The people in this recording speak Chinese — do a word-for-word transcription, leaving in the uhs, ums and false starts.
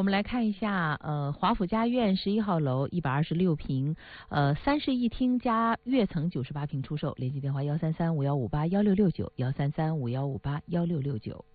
我们来看一下，呃，华府家苑十一号楼一百二十六平，呃，三室一厅加跃层九十八平出售，联系电话幺三三五幺五八幺六六九幺三三五幺五八幺六六九。